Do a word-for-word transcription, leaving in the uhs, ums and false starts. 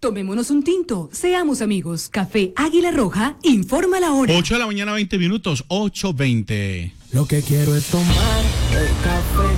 Tomémonos un tinto, seamos amigos. Café Águila Roja, informa la hora. ocho de la mañana, veinte minutos, ocho veinte. Lo que quiero es tomar el café.